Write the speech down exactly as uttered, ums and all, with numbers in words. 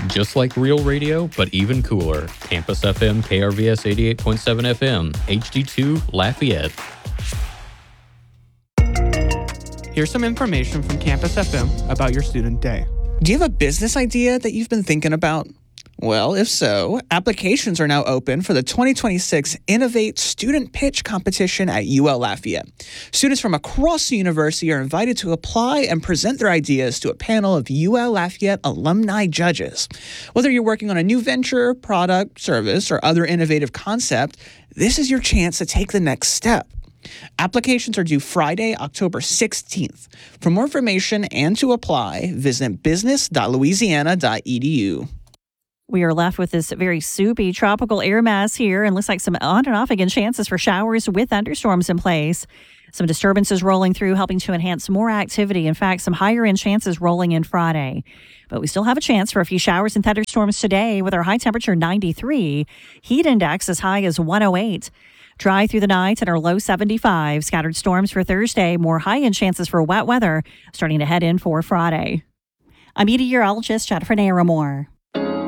Just like real radio, but even cooler. Campus F M, K R V S eighty-eight point seven F M, H D two, Lafayette. Here's some information from Campus F M about your student day. Do you have a business idea that you've been thinking about? Well, if so, applications are now open for the twenty twenty-six Innovate Student Pitch Competition at U L Lafayette. Students from across the university are invited to apply and present their ideas to a panel of U L Lafayette alumni judges. Whether you're working on a new venture, product, service, or other innovative concept, this is your chance to take the next step. Applications are due Friday, October sixteenth. For more information and to apply, visit business dot louisiana dot e d u. We are left with this very soupy tropical air mass here, and looks like some on and off again chances for showers with thunderstorms in place. Some disturbances rolling through, helping to enhance more activity. In fact, some higher end chances rolling in Friday. But we still have a chance for a few showers and thunderstorms today with our high temperature ninety-three. Heat index as high as one oh eight. Dry through the night at our low seventy-five. Scattered storms for Thursday. More high end chances for wet weather starting to head in for Friday. I'm meteorologist Jennifer Naramore.